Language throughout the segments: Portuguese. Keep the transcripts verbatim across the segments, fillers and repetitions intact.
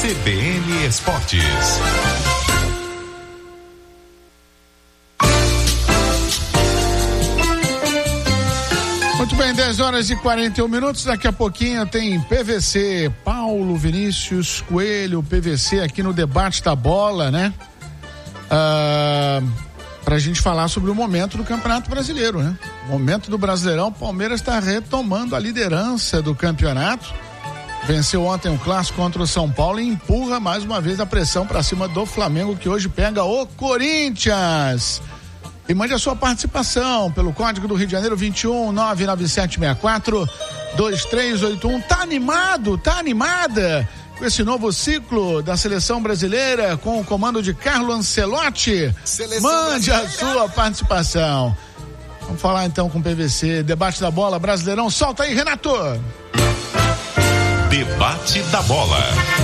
C B N Esportes. Muito bem, dez horas e quarenta e um minutos. Daqui a pouquinho tem P V C, Paulo Vinícius Coelho, P V C aqui no debate da bola, né? Ah, pra gente falar sobre o momento do Campeonato Brasileiro, né? Momento do Brasileirão, o Palmeiras está retomando a liderança do campeonato. Venceu ontem um clássico contra o São Paulo e empurra mais uma vez a pressão para cima do Flamengo, que hoje pega o Corinthians. E mande a sua participação pelo código do Rio de Janeiro vinte e um nove nove sete seis quatro dois três oito um. Tá animado? Tá animada com esse novo ciclo da seleção brasileira com o comando de Carlo Ancelotti? Seleção mande brasileira. A sua participação. Vamos falar então com o P V C, debate da bola, Brasileirão. Solta aí, Renato. Debate da bola.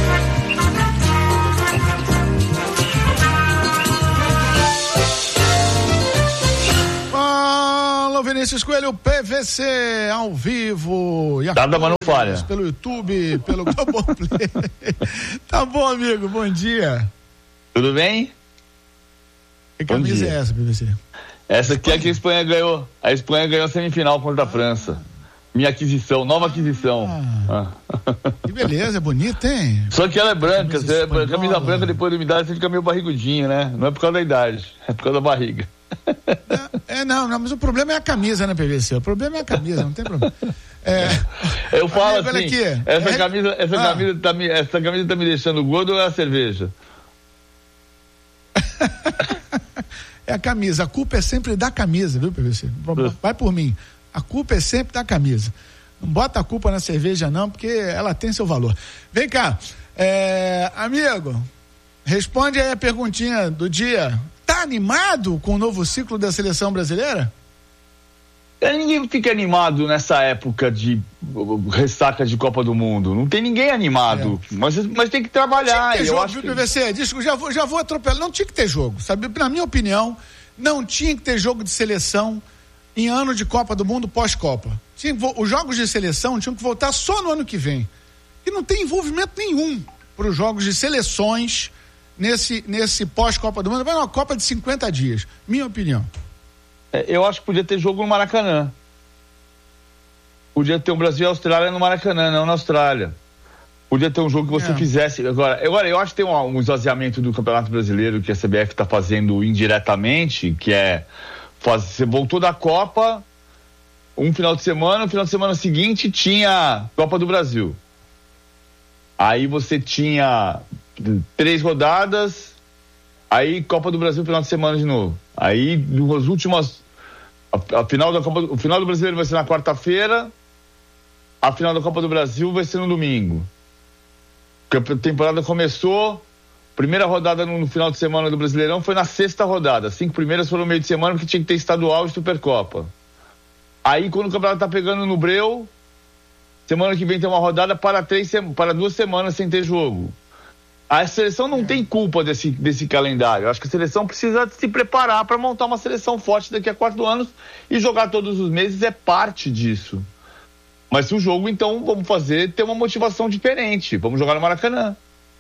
Vinícius Coelho, P V C ao vivo. E tá da mano falha. Pelo YouTube, pelo Globoplay. Tá bom, amigo, bom dia. Tudo bem? Que camisa é essa, P V C? Essa aqui é que a Espanha ganhou. A Espanha ganhou a semifinal contra a França. Minha aquisição, nova aquisição. Ah, ah. Que beleza, é bonita, hein? Só que ela é branca, camisa, é, camisa branca depois da umidade você fica meio barrigudinho, né? Não é por causa da idade, é por causa da barriga. É, não, não, mas o problema é a camisa, né, P V C? O problema é a camisa, não tem problema. É, eu falo amigo, assim, aqui, essa, é... camisa, essa, ah. camisa tá me, essa camisa tá me deixando gordo ou é a cerveja? É a camisa, a culpa é sempre da camisa, viu, P V C? Vai por mim, a culpa é sempre da camisa. Não bota a culpa na cerveja não, porque ela tem seu valor. Vem cá, é, amigo, responde aí a perguntinha do dia. Tá animado com o novo ciclo da seleção brasileira? Ninguém fica animado nessa época de ressaca de Copa do Mundo. Não tem ninguém animado. É. Mas, mas tem que trabalhar. Tinha que ter eu jogo, acho viu, que... P V C? Desculpa, já vou, já vou atropelar. Não tinha que ter jogo, sabe? Na minha opinião, não tinha que ter jogo de seleção em ano de Copa do Mundo pós-Copa. Tinha, os jogos de seleção tinham que voltar só no ano que vem. E não tem envolvimento nenhum para os jogos de seleções nesse, nesse pós-Copa do Mundo. Vai uma Copa de cinquenta dias. Minha opinião. É, eu acho que podia ter jogo no Maracanã. Podia ter um Brasil e Austrália no Maracanã, não na Austrália. Podia ter um jogo que você é. fizesse. Agora, agora, eu acho que tem um, um esvaziamento do Campeonato Brasileiro que a C B F está fazendo indiretamente, que é faz, você voltou da Copa um final de semana, no final de semana seguinte tinha Copa do Brasil. Aí você tinha três rodadas, aí Copa do Brasil final de semana de novo. Aí nas últimas a, a final da Copa, o final do Brasileiro vai ser na quarta-feira, a final da Copa do Brasil vai ser no domingo. Porque a temporada começou, primeira rodada no, no final de semana do Brasileirão foi na sexta rodada, as cinco primeiras foram no meio de semana porque tinha que ter estadual e Supercopa. Aí quando o campeonato tá pegando no breu, semana que vem tem uma rodada para três para duas semanas sem ter jogo. A seleção não é. tem culpa desse, desse calendário. Eu acho que a seleção precisa se preparar para montar uma seleção forte daqui a quatro anos e jogar todos os meses é parte disso. Mas se o jogo, então, vamos fazer, ter uma motivação diferente. Vamos jogar no Maracanã.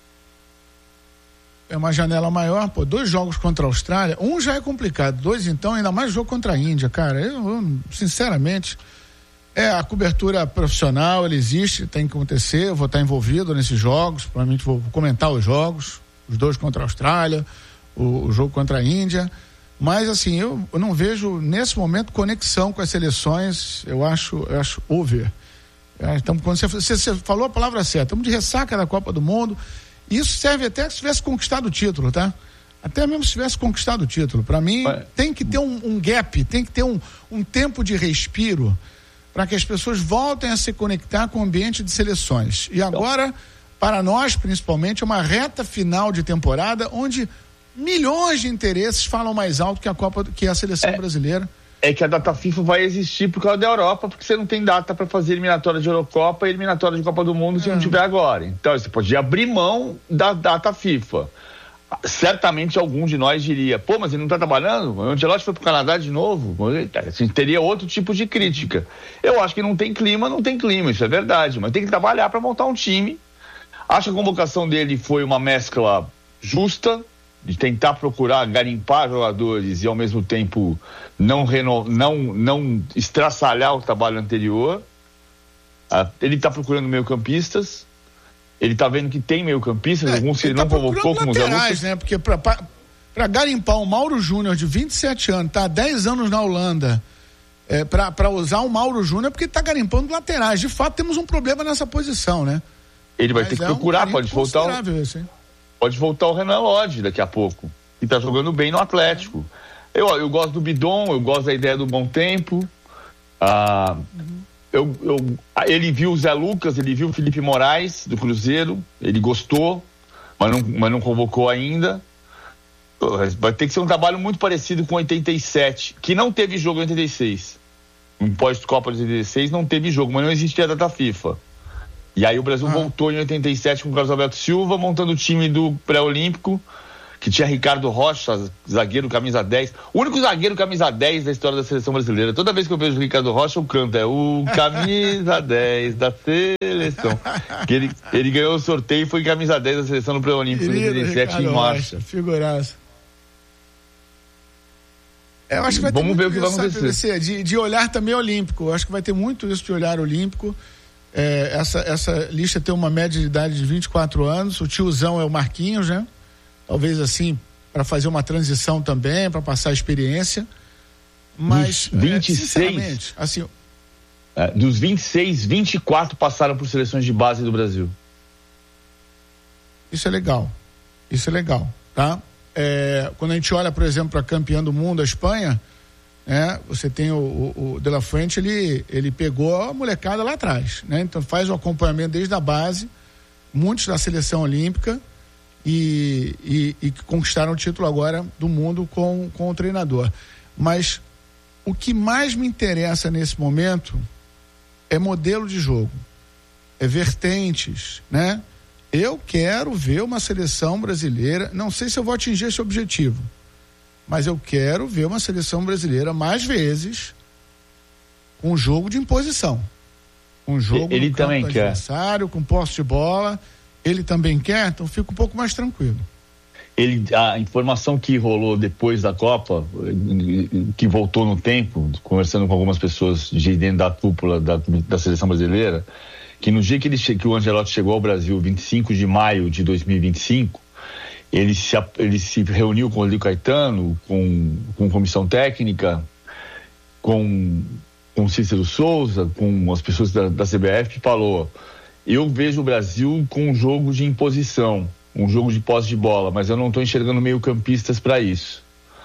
É uma janela maior, pô, dois jogos contra a Austrália, um já é complicado, dois então, ainda mais jogo contra a Índia, cara. Eu, eu sinceramente, é a cobertura profissional, ela existe, tem que acontecer, eu vou estar envolvido nesses jogos, provavelmente vou comentar os jogos, os dois contra a Austrália, o, o jogo contra a Índia, mas assim, eu, eu não vejo nesse momento conexão com as seleções, eu acho, eu acho over. É, então, quando você, você, você falou a palavra certa, estamos de ressaca da Copa do Mundo. Isso serve até se tivesse conquistado o título, tá? Até mesmo se tivesse conquistado o título. Para mim, Mas... tem que ter um, um gap, tem que ter um, um tempo de respiro para que as pessoas voltem a se conectar com o ambiente de seleções. E agora, para nós, principalmente, é uma reta final de temporada onde milhões de interesses falam mais alto que a Copa, que a seleção é. brasileira. É que a data FIFA vai existir por causa da Europa, porque você não tem data para fazer eliminatória de Eurocopa e eliminatória de Copa do Mundo se é. não tiver agora. Então você pode abrir mão da data FIFA. Certamente algum de nós diria, pô, mas ele não está trabalhando? O Ancelotti foi para o Canadá de novo? Assim, teria outro tipo de crítica. Eu acho que não tem clima, não tem clima, isso é verdade, mas tem que trabalhar para montar um time. Acho que a convocação dele foi uma mescla justa, de tentar procurar garimpar jogadores e ao mesmo tempo não, reno... não, não estraçalhar o trabalho anterior. Ah, ele está procurando meio-campistas, ele está vendo que tem meio-campistas, é, alguns que ele, ele tá não convocou como Zé Lucas. Né? Porque para garimpar o Mauro Júnior de vinte e sete anos, tá há dez anos na Holanda, é, para usar o Mauro Júnior, porque está garimpando laterais. De fato, temos um problema nessa posição, né? Ele vai Mas ter que é procurar, um pode voltar. O... Esse, pode voltar o Renan Lodge daqui a pouco, que está jogando bem no Atlético. Eu, eu gosto do Bidon, eu gosto da ideia do Bom Tempo. Ah, uhum. eu, eu, ele viu o Zé Lucas, ele viu o Felipe Moraes do Cruzeiro, ele gostou, mas não, mas não convocou ainda. Vai ter que ser um trabalho muito parecido com oitenta e sete, que não teve jogo em oitenta e seis. Em pós-Copa de oitenta e seis não teve jogo, mas não existia a data FIFA. E aí o Brasil ah. voltou em oitenta e sete com o Carlos Alberto Silva, montando o time do pré-olímpico, que tinha Ricardo Rocha, zagueiro camisa dez. O único zagueiro camisa dez da história da seleção brasileira. Toda vez que eu vejo o Ricardo Rocha, eu canto, é o camisa dez da seleção. Que ele, ele ganhou o sorteio e foi camisa dez da seleção no pré-olímpico em oitenta e sete em março. Figuraça. É, eu acho que vai Vamos ter ver o que vai acontecer. De, de olhar também olímpico. Eu acho que vai ter muito isso de olhar olímpico. É, essa, essa lista tem uma média de idade de vinte e quatro anos. O tiozão é o Marquinhos, né? Talvez assim, para fazer uma transição também, para passar a experiência. Mas, dos vinte e seis, é, assim, é, dos vinte e seis, vinte e quatro passaram por seleções de base do Brasil. Isso é legal. Isso é legal, tá? É, quando a gente olha, por exemplo, para a campeã do mundo, a Espanha, né, você tem o, o, o De La Fuente, ele, ele pegou a molecada lá atrás, né? Então faz o acompanhamento desde a base, muitos da seleção olímpica e, e, e conquistaram o título agora do mundo com, com o treinador. Mas o que mais me interessa nesse momento é modelo de jogo, é vertentes, né? Eu quero ver uma seleção brasileira, não sei se eu vou atingir esse objetivo, mas eu quero ver uma seleção brasileira mais vezes com um jogo de imposição. Um jogo ele no também campo do quer. adversário, com posse de bola. Ele também quer, então fica um pouco mais tranquilo. Ele, a informação que rolou depois da Copa, que voltou no tempo, conversando com algumas pessoas de dentro da cúpula da, da seleção brasileira, que no dia que, ele, que o Ancelotti chegou ao Brasil, vinte e cinco de maio de dois mil e vinte e cinco, ele se, ele se reuniu com o Rodrigo Caetano, com, com comissão técnica, com, com Cícero Souza, com as pessoas da, da C B F, e falou: eu vejo o Brasil com um jogo de imposição, um jogo de posse de bola, mas eu não estou enxergando meio-campistas para isso.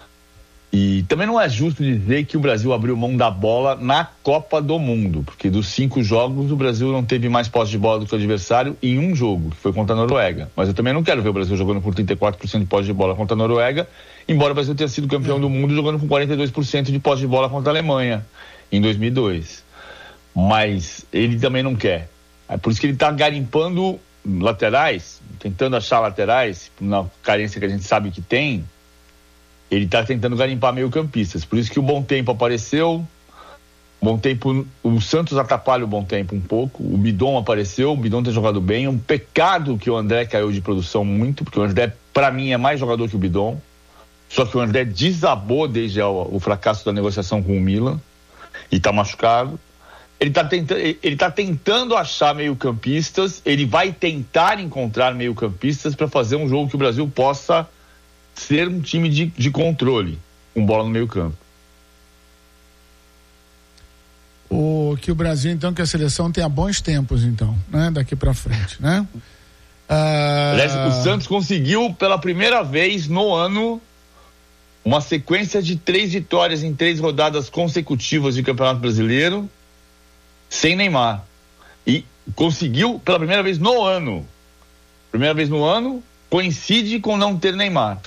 E também não é justo dizer que o Brasil abriu mão da bola na Copa do Mundo, porque dos cinco jogos o Brasil não teve mais posse de bola do que o adversário em um jogo, que foi contra a Noruega. Mas eu também não quero ver o Brasil jogando com trinta e quatro por cento de posse de bola contra a Noruega, embora o Brasil tenha sido campeão do mundo jogando com quarenta e dois por cento de posse de bola contra a Alemanha em dois mil e dois. Mas ele também não quer. É por isso que ele está garimpando laterais, tentando achar laterais, na carência que a gente sabe que tem. Ele está tentando garimpar meio-campistas. Por isso que o Bom Tempo apareceu. Bom Tempo, o Santos atrapalha o Bom Tempo um pouco. O Bidon apareceu. O Bidon tem jogado bem. É um pecado que o André caiu de produção muito, porque o André, para mim, é mais jogador que o Bidon. Só que o André desabou desde o, o fracasso da negociação com o Milan e está machucado. Ele está tentando, ele tá tentando achar meio-campistas. Ele vai tentar encontrar meio-campistas para fazer um jogo que o Brasil possa ser um time de, de controle, com bola no meio campo. O, que o Brasil, então, que a seleção tenha bons tempos, então, né? Daqui pra frente, né? Ah... Aliás, o Santos conseguiu, pela primeira vez no ano, uma sequência de três vitórias em três rodadas consecutivas de Campeonato Brasileiro, sem Neymar. E conseguiu, pela primeira vez no ano. Primeira vez no ano, coincide com não ter Neymar.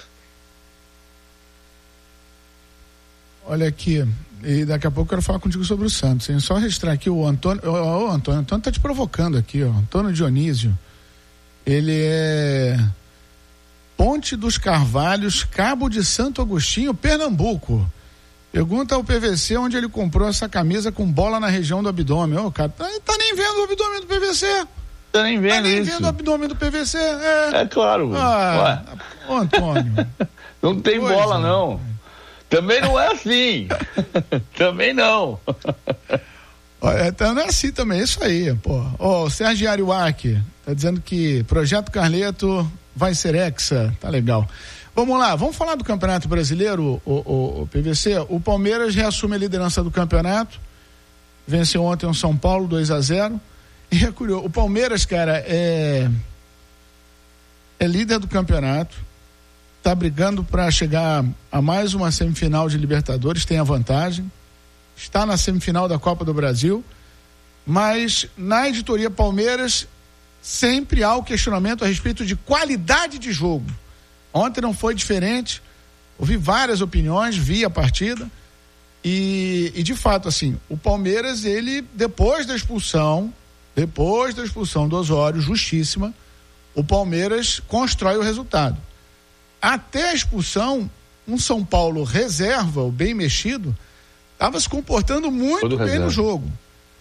Olha aqui, e daqui a pouco eu quero falar contigo sobre o Santos, hein? Só registrar aqui o Antônio, o Antônio, o Antônio tá te provocando aqui, ó, Antônio Dionísio, ele é Ponte dos Carvalhos, Cabo de Santo Agostinho, Pernambuco. Pergunta ao P V C onde ele comprou essa camisa com bola na região do abdômen. Ô, cara, tá, tá nem vendo o abdômen do P V C. Tá nem vendo tá nem isso. vendo o abdômen do P V C. É, é claro. Ah, ô, Antônio. Não tem Pois bola, é. não. Também não é assim. Também não. Olha, então não é assim também, é isso aí, pô. Ó, o Sérgio Ariuaki tá dizendo que Projeto Carleto vai ser hexa, tá legal. Vamos lá, vamos falar do Campeonato Brasileiro, o, o, o P V C. O Palmeiras reassume a liderança do campeonato, venceu ontem o São Paulo dois a zero. E é curioso, o Palmeiras, cara, é é líder do campeonato, tá brigando para chegar a mais uma semifinal de Libertadores, tem a vantagem, está na semifinal da Copa do Brasil, mas na editoria Palmeiras sempre há o questionamento a respeito de qualidade de jogo. Ontem não foi diferente, ouvi várias opiniões, vi a partida e, e de fato, assim, o Palmeiras, ele, depois da expulsão, depois da expulsão do Osório, justíssima, o Palmeiras constrói o resultado. Até a expulsão, um São Paulo reserva, o bem mexido, estava se comportando muito todo bem reserva. no jogo.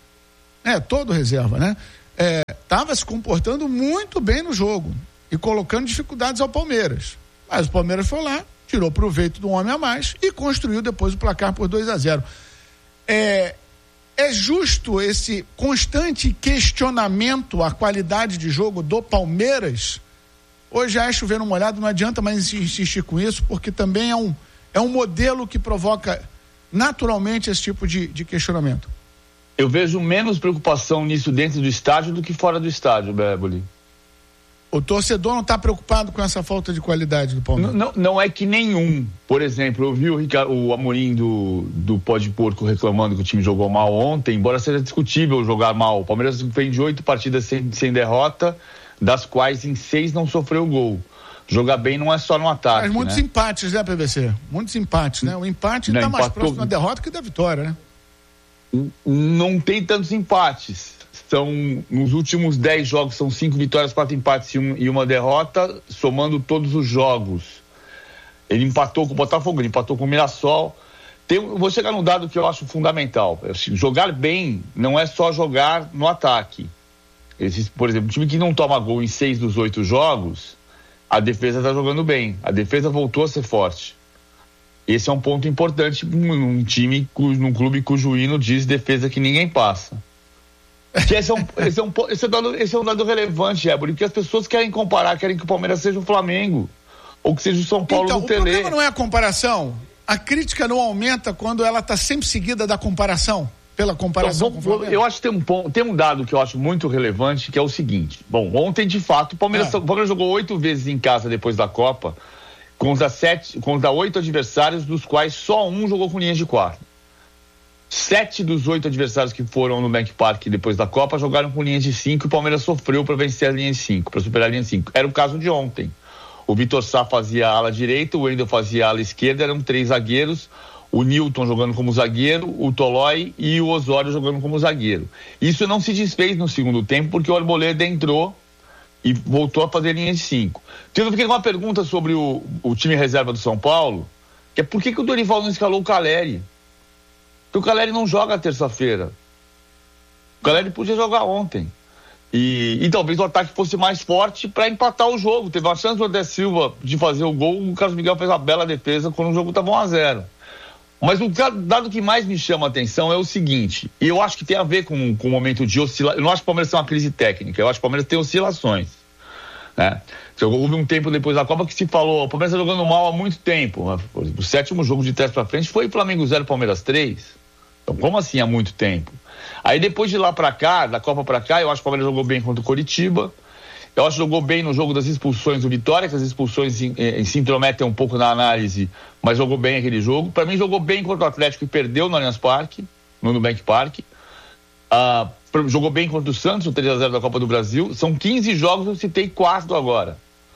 É, todo reserva, né? Estava é, se comportando muito bem no jogo e colocando dificuldades ao Palmeiras. Mas o Palmeiras foi lá, tirou proveito do homem a mais e construiu depois o placar por dois a zero. É, é justo esse constante questionamento à qualidade de jogo do Palmeiras? Hoje já é chover uma olhada, não adianta mais insistir com isso, porque também é um, é um modelo que provoca naturalmente esse tipo de, de questionamento. Eu vejo menos preocupação nisso dentro do estádio do que fora do estádio, Béboli. O torcedor não está preocupado com essa falta de qualidade do Palmeiras? Não, não, não é que nenhum. Por exemplo, eu vi o, Ricardo, o Amorim do, do Pó de Porco reclamando que o time jogou mal ontem, embora seja discutível jogar mal. O Palmeiras vem de oito partidas sem, sem derrota, das quais em seis não sofreu gol. Jogar bem não é só no ataque. Mas muitos né? empates, né, P V C? Muitos empates, né? O empate está mais próximo da derrota que da vitória, né? Não tem tantos empates. São, nos últimos dez jogos, são cinco vitórias, quatro empates e, um, e uma derrota, somando todos os jogos. Ele empatou com o Botafogo, ele empatou com o Mirassol. Tem, eu vou chegar num dado que eu acho fundamental. Jogar bem não é só jogar no ataque. Esse, por exemplo, um time que não toma gol em seis dos oito jogos, a defesa está jogando bem. A defesa voltou a ser forte. Esse é um ponto importante num time, num clube cujo hino diz defesa que ninguém passa. Que esse, é um, esse, é um, esse, é um dado, esse é um dado relevante, Ébora, porque as pessoas querem comparar, querem que o Palmeiras seja o Flamengo, ou que seja o São Paulo então, do o Pelé. O problema não é a comparação. A crítica não aumenta quando ela está sempre seguida da comparação, pela comparação então, com o Flamengo. Eu acho que tem um, ponto, tem um dado que eu acho muito relevante, que é o seguinte. Bom, ontem, de fato, o Palmeiras, é. o Palmeiras jogou oito vezes em casa depois da Copa, contra, sete, contra oito adversários, dos quais só um jogou com linhas de quatro. Sete dos oito adversários que foram no Bank Park depois da Copa jogaram com linhas de cinco e o Palmeiras sofreu para vencer a linha de cinco, para superar a linha de cinco. Era o caso de ontem. O Vitor Sá fazia a ala direita, o Wendel fazia a ala esquerda, eram três zagueiros, o Nilton jogando como zagueiro, o Tolói e o Osório jogando como zagueiro. Isso não se desfez no segundo tempo porque o Arboleda entrou e voltou a fazer linha de cinco. Então eu fiquei com uma pergunta sobre o, o time reserva do São Paulo, que é por que, que o Dorival não escalou o Caleri? Porque o Caleri não joga terça-feira. O Caleri podia jogar ontem. E, e talvez o ataque fosse mais forte para empatar o jogo. Teve uma chance do André Silva de fazer o gol, o Carlos Miguel fez uma bela defesa quando o jogo estava um a zero. Mas o dado que mais me chama a atenção é o seguinte, e eu acho que tem a ver com, com o momento de oscilação. Eu não acho que o Palmeiras tem uma crise técnica, eu acho que o Palmeiras tem oscilações. Né? Houve um tempo depois da Copa que se falou, o Palmeiras está jogando mal há muito tempo. O sétimo jogo de trás para frente foi Flamengo zero, Palmeiras três. Então, como assim há muito tempo? Aí depois de lá pra cá, da Copa pra cá, eu acho que o Palmeiras jogou bem contra o Coritiba. Eu acho que jogou bem no jogo das expulsões do Vitória, que as expulsões em, em, se intrometem um pouco na análise, mas jogou bem aquele jogo. Pra mim, jogou bem contra o Atlético e perdeu no Allianz Parque, no Nubank Park. Ah, jogou bem contra o Santos, o três a zero da Copa do Brasil. São quinze jogos, eu citei quatro agora.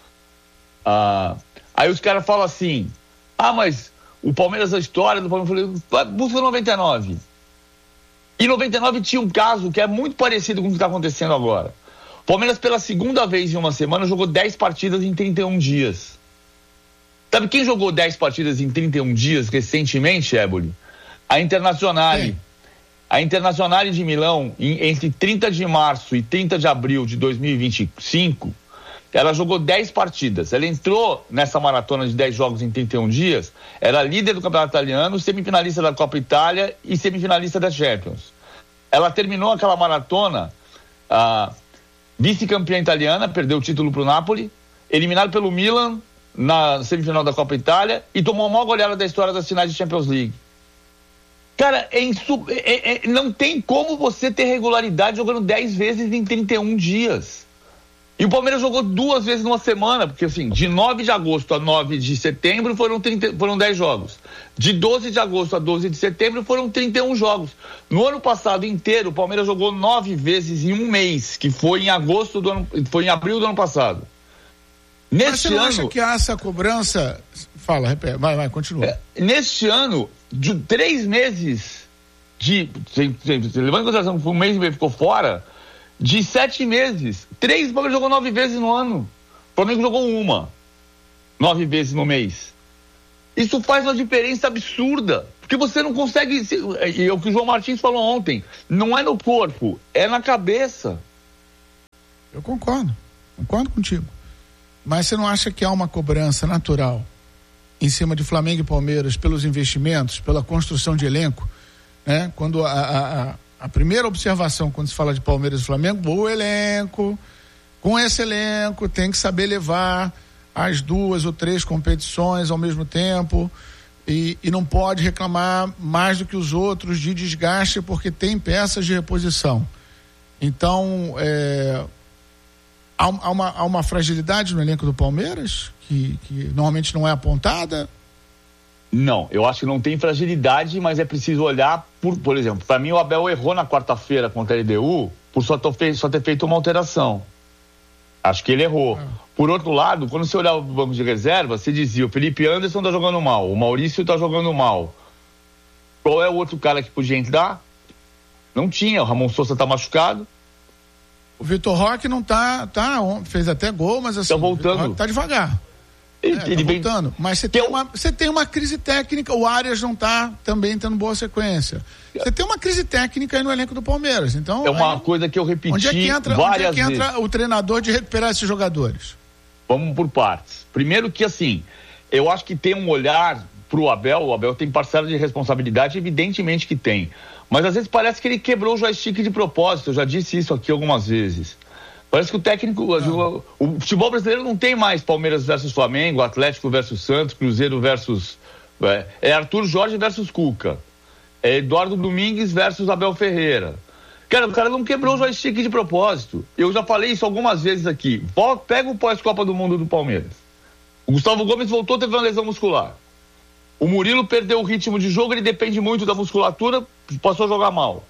Ah, aí os caras falam assim, ah, mas o Palmeiras, a história do Palmeiras, busca noventa e nove. E noventa e nove tinha um caso que é muito parecido com o que está acontecendo agora. O Palmeiras, pela segunda vez em uma semana, jogou dez partidas em trinta e um dias. Sabe quem jogou dez partidas em trinta e um dias recentemente, Éboli? A Internazionale. A Internazionale de Milão, em, entre trinta de março e trinta de abril de dois mil e vinte e cinco, ela jogou dez partidas. Ela entrou nessa maratona de dez jogos em trinta e um dias, era líder do campeonato italiano, semifinalista da Copa Itália e semifinalista da Champions. Ela terminou aquela maratona, a vice-campeã italiana, perdeu o título para o Napoli, eliminado pelo Milan na semifinal da Copa Itália e tomou a maior goleada da história das finais de Champions League. Cara, é insu... é, é, não tem como você ter regularidade jogando dez vezes em trinta e um dias. E o Palmeiras jogou duas vezes numa semana, porque assim, de nove de agosto a nove de setembro foram, trinta, foram dez jogos. De doze de agosto a doze de setembro foram trinta e um jogos. No ano passado inteiro, o Palmeiras jogou nove vezes em um mês, que foi em agosto do ano, foi em abril do ano passado. Neste Mas você não ano, acha que há essa cobrança? Fala, repete, vai, vai, continua. É, neste ano, de três meses de. Levando em consideração que um mês e meio ficou fora, de sete meses, três, o Palmeiras jogou nove vezes no ano. O Flamengo jogou uma, nove vezes no mês. Isso faz uma diferença absurda, porque você não consegue. E é o que o João Martins falou ontem: não é no corpo, é na cabeça. Eu concordo, concordo contigo. Mas você não acha que há uma cobrança natural em cima de Flamengo e Palmeiras pelos investimentos, pela construção de elenco, né? Quando a, a, a primeira observação, quando se fala de Palmeiras e Flamengo, o elenco, com esse elenco tem que saber levar as duas ou três competições ao mesmo tempo e, e não pode reclamar mais do que os outros de desgaste porque tem peças de reposição. Então, é, há, há, uma, há uma fragilidade no elenco do Palmeiras que, que normalmente não é apontada? Não, eu acho que não tem fragilidade, mas é preciso olhar, por, por exemplo, para mim o Abel errou na quarta-feira contra a L D U por só ter, só ter feito uma alteração. Acho que ele errou. É. Por outro lado, quando você olhar o banco de reserva, você dizia, o Felipe Anderson tá jogando mal, o Maurício tá jogando mal. Qual é o outro cara que podia entrar? Não tinha, o Ramon Sousa tá machucado. O Vitor Roque não tá, tá, fez até gol, mas assim, tá voltando. O Vitor Roque tá devagar. Ele, é, ele tá vem... voltando, mas você tem, eu... uma, você tem uma crise técnica, o Arias não tá também tendo boa sequência. Você tem uma crise técnica aí no elenco do Palmeiras, então... É uma aí, coisa que eu repeti onde é que entra, várias onde é que entra vezes. O treinador de recuperar esses jogadores? Vamos por partes. Primeiro que assim, eu acho que tem um olhar pro Abel, o Abel tem parcela de responsabilidade, evidentemente que tem, mas às vezes parece que ele quebrou o joystick de propósito, eu já disse isso aqui algumas vezes. Parece que o técnico, o, o futebol brasileiro não tem mais Palmeiras versus Flamengo, Atlético versus Santos, Cruzeiro versus... É, é Arthur Jorge versus Cuca. É Eduardo Domingues versus Abel Ferreira. Cara, o cara não quebrou o joystick de propósito. Eu já falei isso algumas vezes aqui. Pega o pós-Copa do Mundo do Palmeiras. O Gustavo Gomes voltou, teve uma lesão muscular. O Murilo perdeu o ritmo de jogo, ele depende muito da musculatura, passou a jogar mal.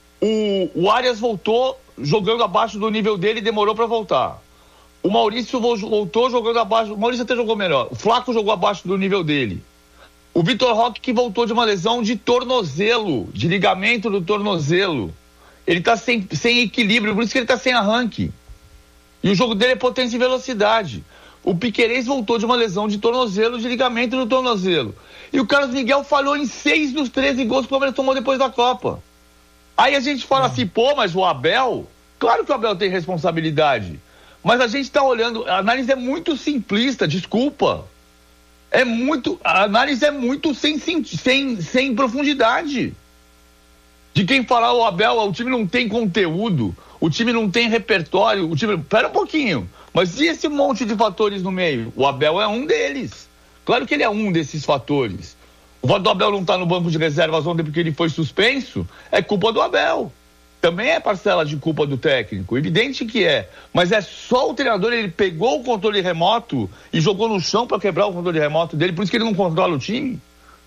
O, o Arias voltou jogando abaixo do nível dele e demorou para voltar. O Maurício voltou jogando abaixo, o Maurício até jogou melhor. O Flaco jogou abaixo do nível dele. O Vitor Roque que voltou de uma lesão de tornozelo, de ligamento do tornozelo. Ele tá sem, sem equilíbrio, por isso que ele tá sem arranque. E o jogo dele é potência e velocidade. O Piquerez voltou de uma lesão de tornozelo, de ligamento do tornozelo. E o Carlos Miguel falhou em seis dos treze gols que o Palmeiras tomou depois da Copa. Aí a gente fala assim, pô, mas o Abel... Claro que o Abel tem responsabilidade. Mas a gente tá olhando... A análise é muito simplista, desculpa. É muito... A análise é muito sem, sem, sem profundidade. De quem falar o Abel, o time não tem conteúdo, o time não tem repertório, o time... Pera um pouquinho. Mas e esse monte de fatores no meio? O Abel é um deles. Claro que ele é um desses fatores. O fato do Abel não estar no banco de reservas ontem porque ele foi suspenso é culpa do Abel. Também é parcela de culpa do técnico, evidente que é. Mas é só o treinador, ele pegou o controle remoto e jogou no chão para quebrar o controle remoto dele, por isso que ele não controla o time.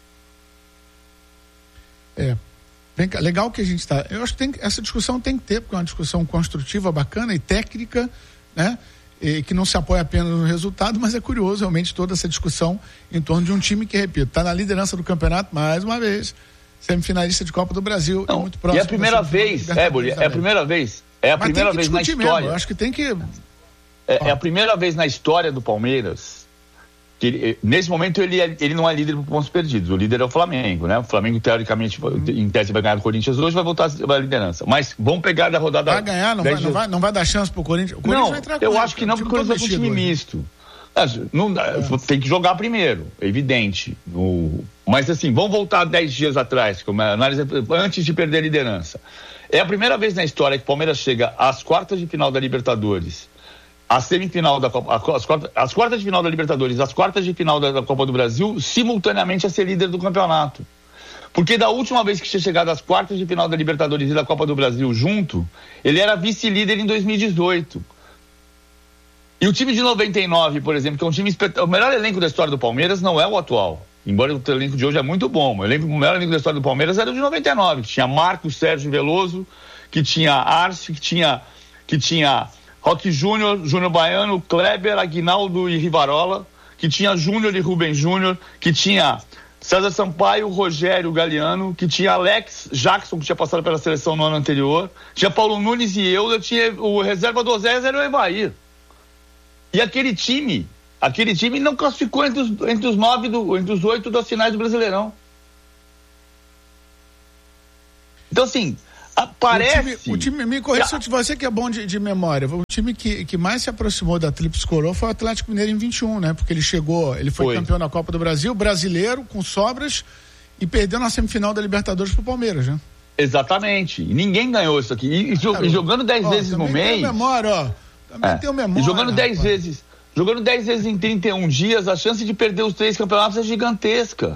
É. Vem cá, legal que a gente está... Eu acho que tem, essa discussão tem que ter, porque é uma discussão construtiva, bacana e técnica, né? E que não se apoia apenas no resultado, mas é curioso realmente toda essa discussão em torno de um time que, repito, está na liderança do campeonato mais uma vez, semifinalista de Copa do Brasil, não, e muito próximo. E é a primeira vez, é, Boli, é a primeira vez, é a mas primeira vez na história. Mesmo, eu acho que tem que... É, é a primeira vez na história do Palmeiras que ele, nesse momento ele, ele não é líder por pontos perdidos, o líder é o Flamengo, né? O Flamengo teoricamente uhum. em tese vai ganhar do Corinthians hoje, vai voltar à liderança, mas vão pegar da rodada... Vai ganhar, não vai, não, vai, não vai dar chance pro Corinthians? O Corinthians não, vai entrar eu com acho que não, porque o Corinthians é um time misto. Não, é. Tem que jogar primeiro, é evidente. No, mas assim, vamos voltar dez dias atrás, como a análise, antes de perder a liderança. É a primeira vez na história que o Palmeiras chega às quartas de final da Libertadores, a semifinal da Copa, as quartas, as quartas de final da Libertadores, as quartas de final da, da Copa do Brasil, simultaneamente a ser líder do campeonato. Porque da última vez que tinha chegado às quartas de final da Libertadores e da Copa do Brasil junto, ele era vice-líder em dois mil e dezoito. E o time de noventa e nove, por exemplo, que é um time espet... o melhor elenco da história do Palmeiras não é o atual. Embora o elenco de hoje é muito bom. O, elenco, o melhor elenco da história do Palmeiras era o de noventa e nove, que tinha Marcos, Sérgio Veloso, que tinha Arce, que tinha que tinha Roque Júnior, Júnior Baiano, Kleber, Aguinaldo e Rivarola, que tinha Júnior e Rubem Júnior, que tinha César Sampaio, Rogério Galeano, que tinha Alex Jackson, que tinha passado pela seleção no ano anterior, tinha Paulo Nunes e Euler, tinha o reserva do Oséias era o Evair. E aquele time, aquele time não classificou entre os, entre os nove, do, entre os oito das finais do Brasileirão. Então, assim, parece... O time, o time me corrija se você que é bom de, de memória, o time que, que mais se aproximou da Tríplice Coroa foi o Atlético Mineiro em vinte e um, né? Porque ele chegou, ele foi, foi campeão da Copa do Brasil, brasileiro, com sobras, e perdeu na semifinal da Libertadores pro Palmeiras, né? Exatamente. E ninguém ganhou isso aqui. E, e, e jogando dez ó, vezes no mês... Tem memória, ó. Também é. tem memória. E jogando dez rapaz. vezes, jogando dez vezes em trinta e um dias, a chance de perder os três campeonatos é gigantesca.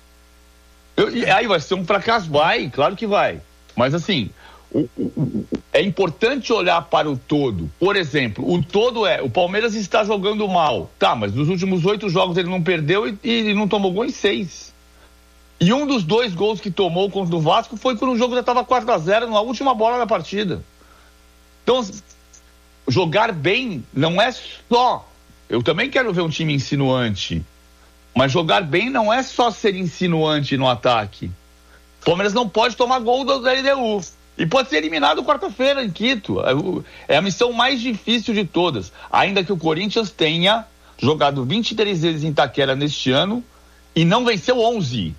Eu, e aí vai ser um fracasso, vai, claro que vai. Mas assim, o, o, é importante olhar para o todo. Por exemplo, o todo é, o Palmeiras está jogando mal. Tá, mas nos últimos oito jogos ele não perdeu e, e não tomou gol em seis. E um dos dois gols que tomou contra o Vasco foi quando o jogo já estava quatro a zero na última bola da partida. Então, jogar bem não é só... Eu também quero ver um time insinuante. Mas jogar bem não é só ser insinuante no ataque. O Palmeiras não pode tomar gol da L D U. E pode ser eliminado quarta-feira em Quito. É a missão mais difícil de todas. Ainda que o Corinthians tenha jogado vinte e três vezes em Itaquera neste ano e não venceu onze.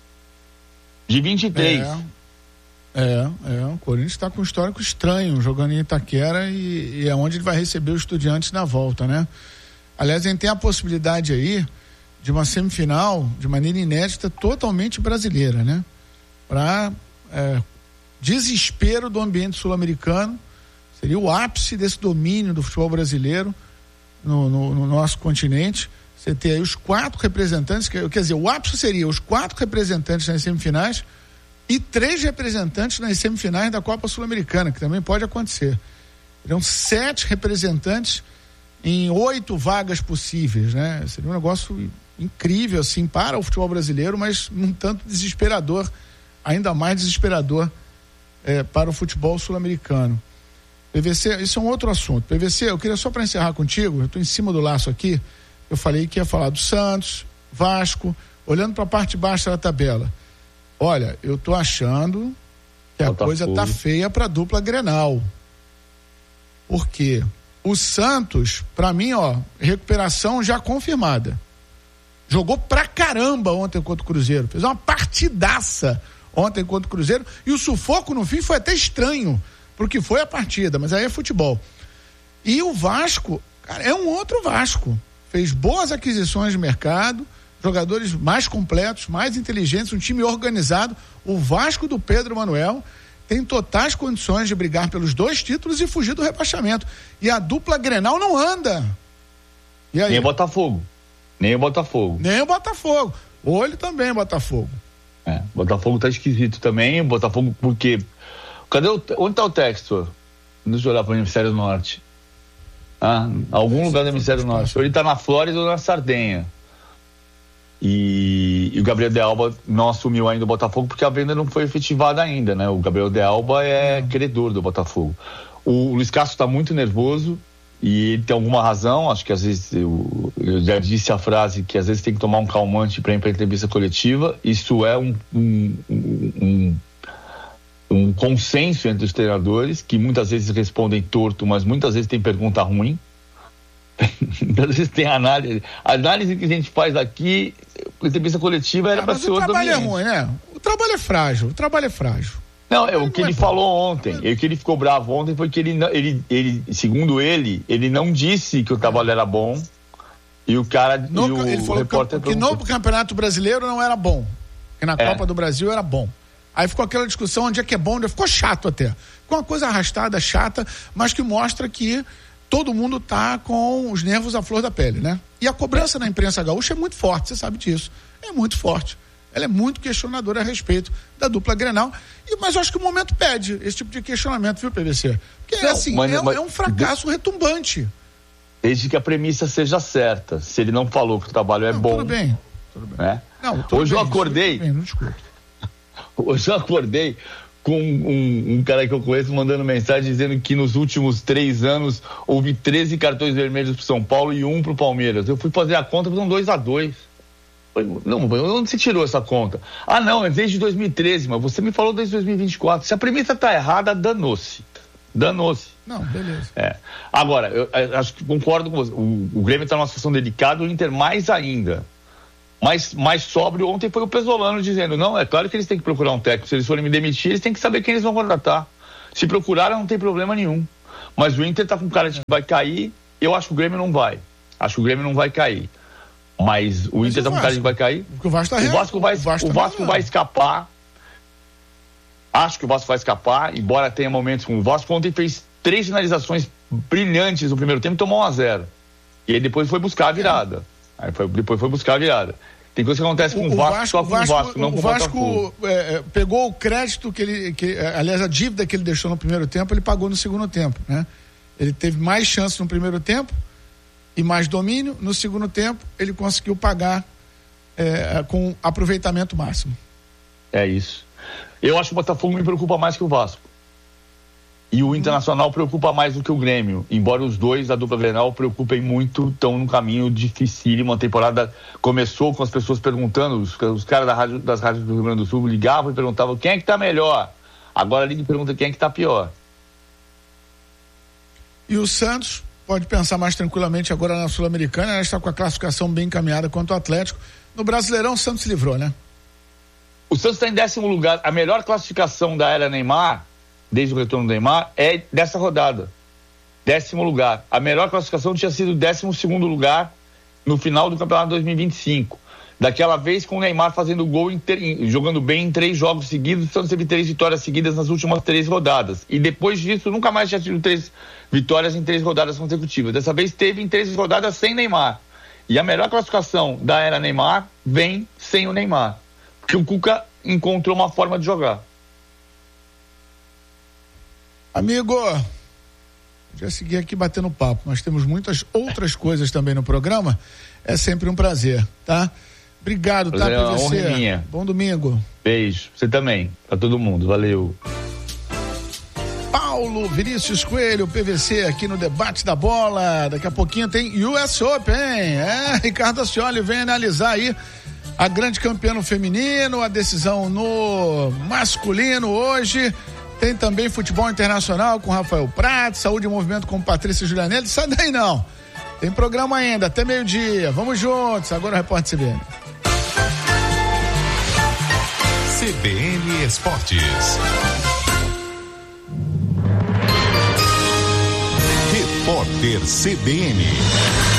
De vinte e três. É. É, é, o Corinthians está com um histórico estranho, jogando em Itaquera e, e é onde ele vai receber os Estudiantes na volta, né? Aliás, a gente tem a possibilidade aí de uma semifinal, de maneira inédita, totalmente brasileira, né? Para é, desespero do ambiente sul-americano, seria o ápice desse domínio do futebol brasileiro no, no, no nosso continente. Você ter aí os quatro representantes, quer dizer, o ápice seria os quatro representantes nas semifinais e três representantes nas semifinais da Copa Sul-Americana, que também pode acontecer. Seriam sete representantes em oito vagas possíveis, né? Seria um negócio incrível, assim, para o futebol brasileiro, mas um tanto desesperador, ainda mais desesperador é, para o futebol sul-americano. P V C, isso é um outro assunto. P V C, eu queria só para encerrar contigo, eu estou em cima do laço aqui, eu falei que ia falar do Santos, Vasco, olhando para a parte baixa da tabela. Olha, eu tô achando que a Botafogo. Coisa tá feia pra dupla Grenal. Por quê? O Santos, pra mim, ó, recuperação já confirmada. Jogou pra caramba ontem contra o Cruzeiro. Fez uma partidaça ontem contra o Cruzeiro. E o sufoco no fim foi até estranho, porque foi a partida, mas aí é futebol. E o Vasco, cara, é um outro Vasco. Fez boas aquisições de mercado, jogadores mais completos, mais inteligentes, um time organizado. O Vasco do Pedro Manuel tem totais condições de brigar pelos dois títulos e fugir do rebaixamento. E a dupla Grenal não anda. E aí? Nem o Botafogo. Nem o Botafogo. Nem o Botafogo. Olho também, Botafogo. É, o Botafogo tá esquisito também. O Botafogo, porque... Cadê o... Onde tá o Textor? Deixa eu olhar para o Hemisfério Norte. Ah, algum lugar do Hemisfério Norte. Ou ele tá na Flórida ou na Sardenha. E, e o Gabriel de Alba não assumiu ainda o Botafogo porque a venda não foi efetivada ainda, né? O Gabriel de Alba é credor do Botafogo. O, o Luiz Castro está muito nervoso e ele tem alguma razão. Acho que às vezes eu, eu já disse a frase que às vezes tem que tomar um calmante para ir para a entrevista coletiva. Isso é um, um, um, um consenso entre os treinadores que muitas vezes respondem torto, mas muitas vezes tem pergunta ruim. Então, às vezes tem análise. A análise que a gente faz aqui, a entrevista coletiva era ah, para ser outro ambiente. O trabalho é ruim, né? O trabalho é frágil, o trabalho é frágil. Não, é, o que ele falou ontem, o que ele ficou bravo ontem foi que ele, ele, ele, segundo ele, ele não disse que o trabalho era bom e o cara, no, e o ele falou repórter... Que, que no Campeonato Brasileiro não era bom, que na é. Copa do Brasil era bom. Aí ficou aquela discussão onde é que é bom, ficou chato até. Ficou uma coisa arrastada, chata, mas que mostra que todo mundo tá com os nervos à flor da pele, né? E a cobrança na imprensa gaúcha é muito forte, você sabe disso. É muito forte. Ela é muito questionadora a respeito da dupla Grenal, e, mas eu acho que o momento pede esse tipo de questionamento, viu, P V C? Porque não, assim, mas, é, mas, é um fracasso de... retumbante. Desde que a premissa seja certa. Se ele não falou que o trabalho é não, bom... Tudo bem, tudo bem. Né? Não, tudo Hoje bem, eu acordei... Bem, não discuto. Hoje eu acordei com um, um cara que eu conheço mandando mensagem dizendo que nos últimos três anos houve treze cartões vermelhos pro São Paulo e um pro Palmeiras. Eu fui fazer a conta, foram dois a dois. Não, onde você tirou essa conta? Ah, não, é desde dois mil e treze, mas você me falou desde dois mil e vinte e quatro. Se a premissa tá errada, danou-se. Danou-se. Não, beleza. É. Agora, eu, eu acho que concordo com você. O, o Grêmio tá numa situação delicada, o Inter mais ainda. Mais, mais sóbrio, ontem foi o Pesolano dizendo, não, é claro que eles têm que procurar um técnico. Se eles forem me demitir, eles têm que saber quem eles vão contratar. Se procuraram, não tem problema nenhum. Mas o Inter tá com cara de que vai cair, eu acho que o Grêmio não vai. Acho que o Grêmio não vai cair. Mas o Mas Inter tá com cara de que vai cair. O Vasco, tá o Vasco vai, o Vasco, o Vasco vai escapar. Acho que o Vasco vai escapar, embora tenha momentos como o Vasco ontem fez três finalizações brilhantes no primeiro tempo e tomou um a zero. E aí depois foi buscar a virada. É. Aí foi, depois foi buscar a virada. Tem coisa que acontece com o, o Vasco, Vasco só com o Vasco, Vasco não com o Vasco. O Vasco é, pegou o crédito que ele, que, aliás, a dívida que ele deixou no primeiro tempo, ele pagou no segundo tempo, né? Ele teve mais chance no primeiro tempo e mais domínio. No segundo tempo, ele conseguiu pagar é, com aproveitamento máximo. É isso. Eu acho que o Botafogo me preocupa mais que o Vasco. E o Internacional preocupa mais do que o Grêmio. Embora os dois, a dupla Grenal, preocupem muito, estão num caminho dificílimo. A temporada começou com as pessoas perguntando, os, os caras da rádio, das rádios do Rio Grande do Sul ligavam e perguntavam quem é que tá melhor. Agora ele pergunta quem é que tá pior. E o Santos pode pensar mais tranquilamente agora na Sul-Americana, ela está com a classificação bem encaminhada quanto ao Atlético. No Brasileirão, o Santos se livrou, né? O Santos está em décimo lugar. A melhor classificação da era Neymar, desde o retorno do Neymar, é dessa rodada. Décimo lugar. A melhor classificação tinha sido décimo segundo lugar no final do campeonato dois mil e vinte e cinco. Daquela vez com o Neymar fazendo gol, em, jogando bem em três jogos seguidos, o Santos teve três vitórias seguidas nas últimas três rodadas. E depois disso, nunca mais tinha tido três vitórias em três rodadas consecutivas. Dessa vez teve em três rodadas sem Neymar. E a melhor classificação da era Neymar vem sem o Neymar. Porque o Cuca encontrou uma forma de jogar. Amigo, já segui aqui batendo papo. Nós temos muitas outras coisas também no programa. É sempre um prazer, tá? Obrigado, tá, P V C? Bom domingo. Beijo. Você também. Pra todo mundo. Valeu. Paulo Vinícius Coelho, P V C, aqui no Debate da Bola. Daqui a pouquinho tem U S Open, hein? É, Ricardo Ascioli vem analisar aí a grande campeã no feminino, a decisão no masculino hoje. Tem também futebol internacional com Rafael Prats, saúde e movimento com Patrícia Julianelli. Sai daí não. Tem programa ainda, até meio-dia. Vamos juntos. Agora o Repórter C B N. C B N Esportes. Repórter C B N.